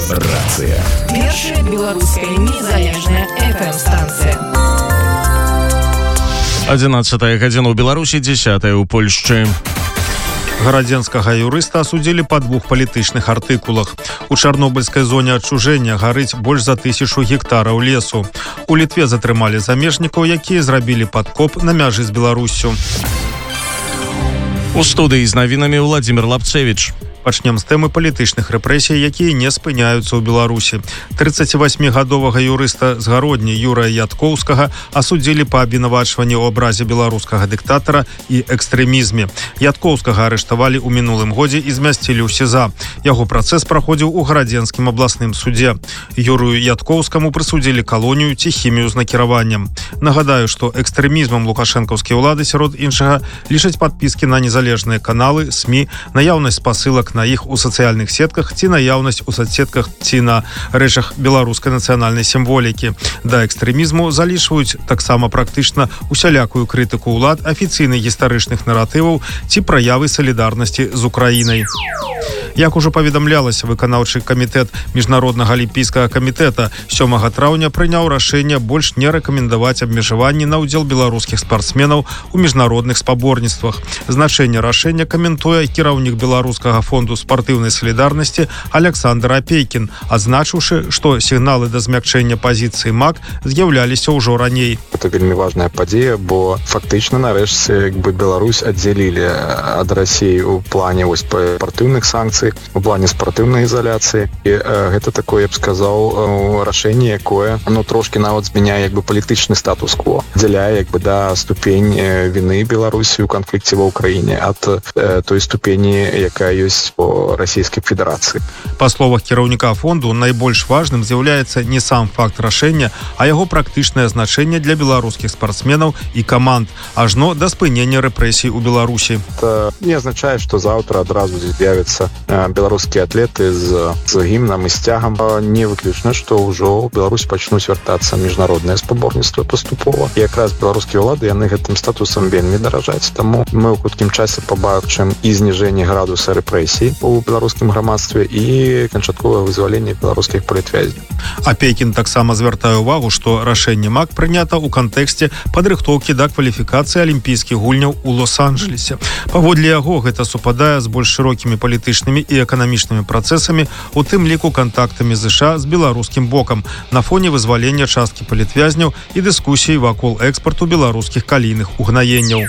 Рацыя. Першая беларуская незалежная FM-станцыя. 11 гадзіна ў Беларусі, 10 у Польшчы. Гарадзенскага юрыста асудзілі па 2 палітычных артыкулах. У чарнобыльскай зоне адчужэння гарыць больш за 1000 гектараў лесу. У Літве затрымалі замежнікаў, якія зрабілі падкоп на мяжы з Беларуссю. У студыі з навінамі Владзімір Лапцевіч. Пачнем з тэмы палітычных рэпрэсій, якія не спыняюцца ў Беларусі. 38гадовага юрыста з Гародні Юрая Яткоўскага асудзілі па абвінавачванні ў абразе беларускага дыктатара і экстрэмізме. Яткоўскага арыштавалі ў мінулым годзе і змясцілі ў СІЗА. Яго працэс праходзіў у Гарадзенскім абласным судзе. Юрыю Яткоўскаму прысудзілі калонію ці хімію з накіраваннем. Нагадаю, што экстрэмізмам лукашэнкаўскія ўлады сярод іншага лічаць падпіскі на незалежныя каналы, СМІ, наяўнасць спасылак на іх у сацыяльных сетках ці наяўнасць у соцсетках ці на рэчах беларускай нацыянальнай сімволікі. Да экстрэмізму залічваюць таксама практычна усялякую крытыку ўлад, афіцыйных гістарычных наратываў ці праявы салідарнасці з Украінай. Як ужо паведамлялася, выканаўчы камітэт Міжнароднага алімпійскага камітэта 7 траўня прыняў рашэнне больш не рэкамендаваць абмежаванні на ўдзел беларускіх спартсменаў у міжнародных спаборніцтвах. Значэнне рашэння каментуе кіраўнік беларускага фонду спартыўнай салідарнасці Александр Апейкін, адзначыўшы, што сігналы да змякчэння пазіцыі МАК з'яўляліся ўжо раней. Это вельмі важная падзея, бо фактычна нарэшце Беларусь аддзялілі ад Расіі ў плане спартыўных санкцый, у плане спартыўнай ізаляцыі. І гэта такое, я б сказаў, рашэнне, якое трошки нават змяняе палітычны статус-кво, аддзяляе ступень віны Беларусі ў канфлікце ва ўкраіне ад той ступені, якая ёсць по Расійскай Федэрацыі. Па словах кіраўніка фонду, найбольш важным з'яўляецца не сам факт рашэння, а яго практычнае значэнне для беларускіх спартсменаў і каманд, ажно да спынення рэпрэсій у Беларусі. Это не азначае, што заўтра адразу з'явяцца беларускія атлеты з гімнам і сцягам. Не выключна, што ўжо ў Беларусь пачнуць вяртацца міжнародныя спаборніцтвы паступова. І якраз беларускія ўлады, яны гэтым статусам вельмі даражаць. Таму мы ў хуткім часе пабачым і зніжэнне градуса рэпрэсій у беларускім грамадстве і канчатковае вызваленне беларускіх палітвязняў. Апейкін таксама звяртае ўвагу, што рашэнне МАК прынята ў кантэксце падрыхтоўкі да кваліфікацыі алімпійскіх гульняў у Лос-Анджелесе. Паводле яго гэта супадае з больш шырокімі палітычнымі і эканамічнымі працэсамі, у тым ліку кантактамі ЗША з беларускім бокам на фоне вызвалення часткі палітвязняў і дыскусій вакол экспарту беларускіх калійных угнаенняў.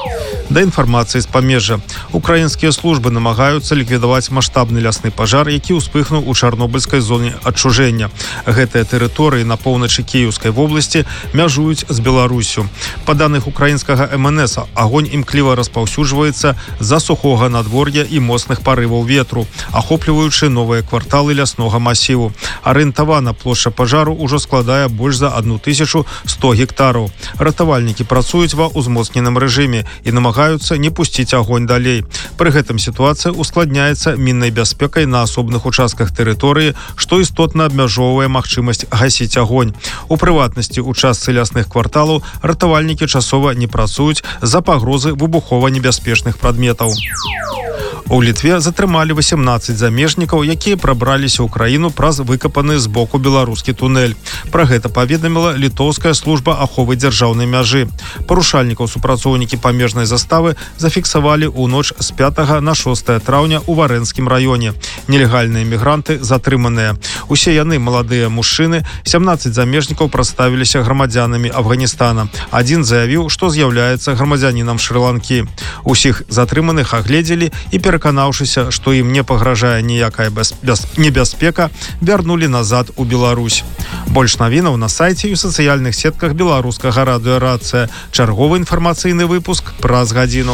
Да інфармацыі з памежжа. Украінскія службы намагаюцца ліквідаваць маштабны лясны пажар, які ўспыхнуў у чарнобыльскай зоне адчужэння. Гэтыя тэрыторыі на поўначы Кіеўскай вобласці мяжуюць з Беларуссю. Па даных украінскага МНС, агонь імкліва распаўсюджваецца з-за сухога надвор'я і моцных парываў ветру, ахопліваючы новыя кварталы ляснога масіву. Арыентавана плошча пажару ўжо складае больш за 1100 гектараў. Ратавальнікі працуюць ва ўзмоцненым рэжыме і намагаюцца не пусціць агонь далей. Пры гэтым сітуацыя ускладняецца міннай бяспекай на асобных участках тэрыторыі, што істотна абмяжоўвае магчымасць гасіць агонь. У прыватнасці, у частцы лясных кварталаў ратавальнікі часова не працуюць з-за пагрозы выбухова-небяспечных прадметаў. У Літве затрымалі 18 замежнікаў, якія прабраліся ў краіну праз выкапаны з боку беларускі тунэль. Пра гэта паведаміла літоўская служба аховы дзяржаўнай мяжы. Парушальнікаў супрацоўнікі памежнай заставы зафіксавалі ў ноч з 5 на 6 траўня ў Варэнскім раёне. Нелегальныя мігранты затрыманыя. Усе яны маладыя мужчыны, 17 замежнікаў прадставіліся грамадзянамі Афганістана. Адзін заявіў, што з'яўляецца грамадзянінам Шры-Ланкі. Усіх затрыманых агледзелі і пераканаўшыся, што ім не пагражае ніякая небяспека, вярнулі назад у Беларусь. Больш навінаў на сайце і ў сацыяльных сетках беларускага радыё «Рацыя». Чарговы інфармацыйны выпуск праз гадзіну.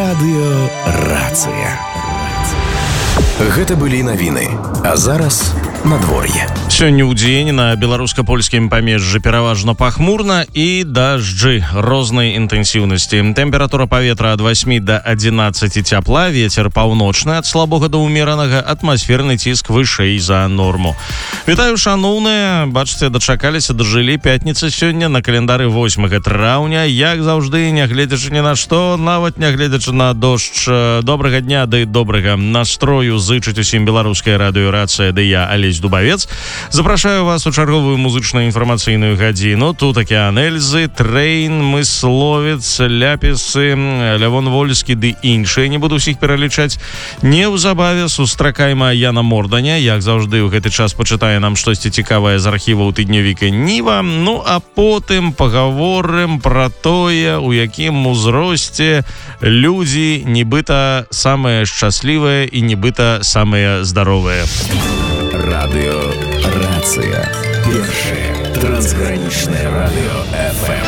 Радыё «Рацыя». Гэта былі навіны. А зараз надвор'е. Сёння ў дзень на беларуска-польскім памежжы пераважна пахмурна і дажджы рознай інтэнсіўнасці. Тэмпература паветра ад 8 до 11 цяпла, вецер паўночны ад слабога да ўмеранага, атмасферны ціск вышэй за норму. Вітаю, шаноўныя, бачыце, дачакаліся, дажылі. Пятніца сёння, на календары 8 траўня. Як заўжды, нягледзячы ні на што, нават нягледзячы на дождж. Добрага дня, ды добрага настрою зычыць усім беларуская радыёрацыя, ды я, Алесь Дубавец. Запрашаю вас у чарговую музычна-інфармацыйную гадзіну. Тут Акіян Эльзы, Трэйн, Мысловец, Ляпісы, Лявон Вольскі ды іншыя. Не буду ўсіх пералічаць. Неўзабаве сустракайма Яна Морданя. Як заўжды, ў гэты час пачытае нам штосьці цікавае з архіваў тыднёвіка Ніва. Ну, а потым пагаворым пра тое, у якім узросце людзі нібыта самыя шчаслівыя і нібыта самыя здаровыя. Радыё Рацыя. Першае трансгранічнае радыё FM.